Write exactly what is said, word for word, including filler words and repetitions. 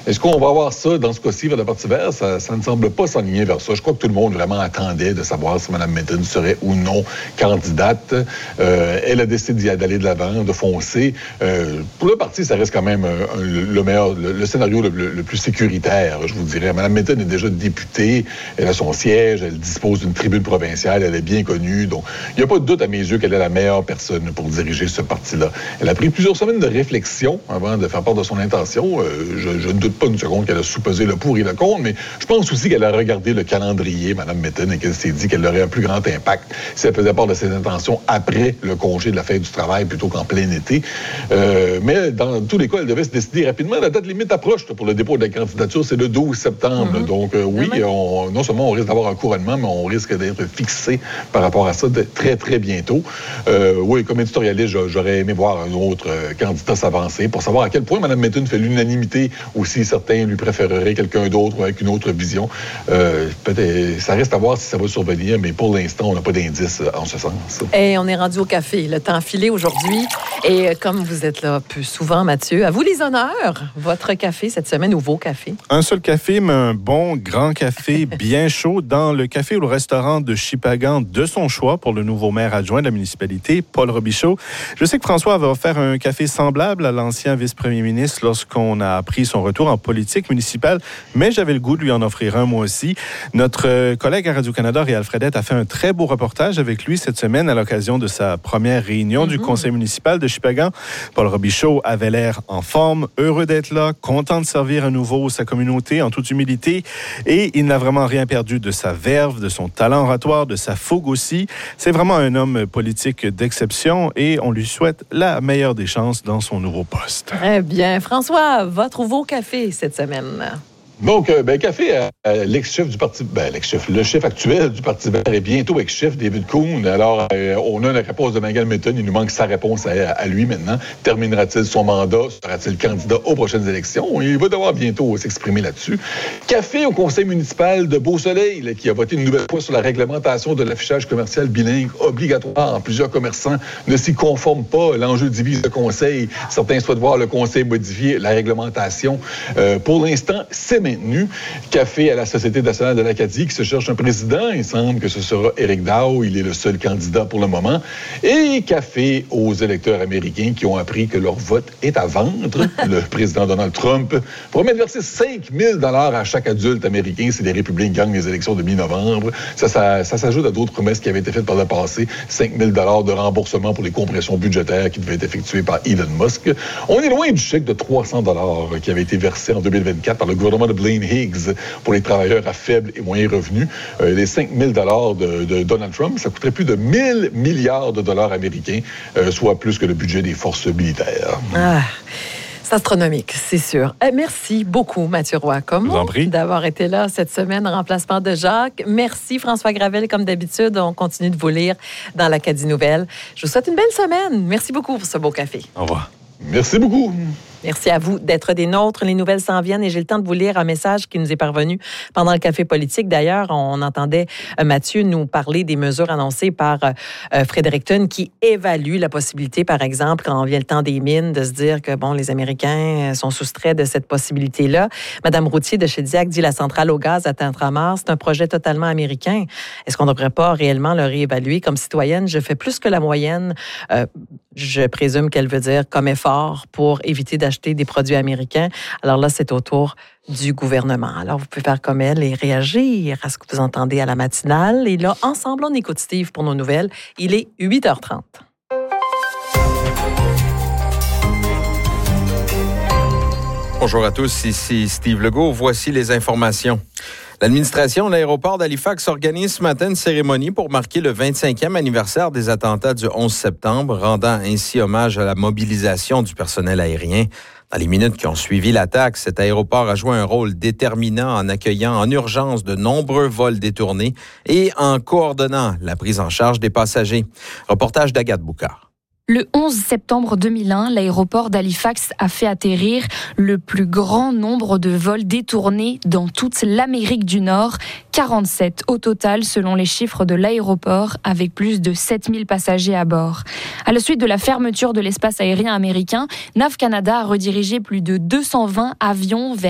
Est-ce qu'on va avoir ça dans ce cas-ci vers le Parti vert? Ça, ça ne semble pas s'enligner vers ça. Je crois que tout le monde vraiment attendait de savoir si Mme Minton serait ou non candidate. Euh, elle a décidé d'aller de l'avant, de foncer. Euh, pour le parti, ça reste quand même un, un, le meilleur, le, le scénario le, le, le plus sécuritaire, je vous dirais. Mme Minton est déjà députée, elle a son siège, elle dispose d'une tribune provinciale, elle est bien connue. Donc, il n'y a pas de doute à mes yeux qu'elle est la meilleure personne pour diriger ce parti-là. Elle a pris plusieurs semaines de réflexion avant de faire part de son intention. Euh, je, je ne doute pas une seconde qu'elle a sous-pesé le pour et le contre, mais je pense aussi qu'elle a regardé le calendrier, Mme Minton, et qu'elle s'est dit qu'elle aurait un plus grand impact si elle faisait part de ses intentions après le congé de la fête du travail plutôt qu'en plein été. Euh, mais dans tous les cas, elle devait se décider rapidement. La date limite approche pour le dépôt de la candidature, c'est le douze septembre. Mm-hmm. Donc euh, oui, on, non seulement on risque d'avoir un couronnement, mais on risque d'être fixé par rapport à ça de très, très bientôt. Euh, oui, comme éditorialiste, j'aurais aimé voir un autre euh, candidat s'avancer pour savoir à quel point Mme Minton fait l'unanimité ou si certains lui préféreraient quelqu'un d'autre ou avec une autre vision. Euh, peut-être, ça reste à voir si ça va survenir, mais pour l'instant, on n'a pas d'indice en ce sens. Et on est rendu au café. Le temps filé aujourd'hui. Et comme vous êtes là plus souvent, Mathieu, à vous les honneurs. Votre café cette semaine ou vos cafés? Un seul café, mais un bon grand café bien chaud dans le café ou le restaurant de Shippagan de son choix pour le nouveau maire adjoint de la municipalité, Paul Robichaud. Je sais que François avait offert un café semblable à l'ancien vice-premier ministre lorsqu'on a appris son retour en politique municipale, mais j'avais le goût de lui en offrir un moi aussi. Notre collègue à Radio-Canada, Réal Fredette, a fait un très beau reportage avec lui cette semaine à l'occasion de sa première réunion mm-hmm. du conseil municipal de Shippagan. Paul Robichaud avait l'air en forme, heureux d'être là, content de servir à nouveau sa communauté en toute humilité, et il n'a vraiment rien perdu de sa verve, de son talent oratoire, de sa fougue aussi. C'est vraiment un homme politique d'exception et on lui souhaite la meilleure des chances dans son nouveau poste. Très bien. François, votre ou vos cafés cette semaine? Donc, euh, ben, café, euh, l'ex-chef du Parti... Ben, l'ex-chef, le chef actuel du Parti vert est bientôt ex-chef, David Coon. Alors, euh, on a la réponse de Mme Minton. Il nous manque sa réponse à, à lui maintenant. Terminera-t-il son mandat? Sera-t-il candidat aux prochaines élections? Il va devoir bientôt s'exprimer là-dessus. Café au conseil municipal de Beau-Soleil, qui a voté une nouvelle fois sur la réglementation de l'affichage commercial bilingue obligatoire. Plusieurs commerçants ne s'y conforment pas. L'enjeu divise le conseil. Certains souhaitent voir le conseil modifier la réglementation. Euh, pour l'instant, c'est maintenu. Café à la Société nationale de l'Acadie qui se cherche un président. Il semble que ce sera Éric Dow. Il est le seul candidat pour le moment. Et café aux électeurs américains qui ont appris que leur vote est à vendre. Le président Donald Trump promet de verser cinq mille dollars à chaque adulte américain si les républicains gagnent les élections de mi-novembre. Ça, ça, ça s'ajoute à d'autres promesses qui avaient été faites par le passé. cinq mille dollars de remboursement pour les compressions budgétaires qui devaient être effectuées par Elon Musk. On est loin du chèque de trois cents dollars qui avait été versé en deux mille vingt-quatre par le gouvernement de Blaine Higgs pour les travailleurs à faible et moyen revenu. Euh, les cinq mille dollars de, de Donald Trump, ça coûterait plus de mille milliards de dollars américains, euh, soit plus que le budget des forces militaires. Ah. C'est astronomique, c'est sûr. Eh, merci beaucoup, Mathieu Roy, comme d'avoir été là cette semaine en remplacement de Jacques. Merci, François Gravel, comme d'habitude. On continue de vous lire dans l'Acadie Nouvelle. Je vous souhaite une belle semaine. Merci beaucoup pour ce beau café. Au revoir. Merci beaucoup. Merci à vous d'être des nôtres. Les nouvelles s'en viennent et j'ai le temps de vous lire un message qui nous est parvenu pendant le café politique. D'ailleurs, on entendait Mathieu nous parler des mesures annoncées par euh, Fredericton qui évalue la possibilité, par exemple, quand vient le temps des mines, de se dire que bon, les Américains sont soustraits de cette possibilité-là. Madame Routier de Chédiac dit la centrale au gaz à Tintramar, c'est un projet totalement américain. Est-ce qu'on ne devrait pas réellement le réévaluer? Comme citoyenne, je fais plus que la moyenne. Euh, je présume qu'elle veut dire comme effort pour éviter d'acheter acheter des produits américains. Alors là, c'est au tour du gouvernement. Alors, vous pouvez faire comme elle et réagir à ce que vous entendez à la matinale. Et là, ensemble, on écoute Steve pour nos nouvelles. Il est huit heures trente. Bonjour à tous, ici Steve Legault. Voici les informations. L'administration de l'aéroport d'Halifax organise ce matin une cérémonie pour marquer le vingt-cinquième anniversaire des attentats du onze septembre, rendant ainsi hommage à la mobilisation du personnel aérien. Dans les minutes qui ont suivi l'attaque, cet aéroport a joué un rôle déterminant en accueillant en urgence de nombreux vols détournés et en coordonnant la prise en charge des passagers. Reportage d'Agathe Boucard. Le onze septembre deux mille un, l'aéroport d'Halifax a fait atterrir le plus grand nombre de vols détournés dans toute l'Amérique du Nord, quarante-sept au total selon les chiffres de l'aéroport, avec plus de sept mille passagers à bord. À la suite de la fermeture de l'espace aérien américain, Nav Canada a redirigé plus de deux cent vingt avions vers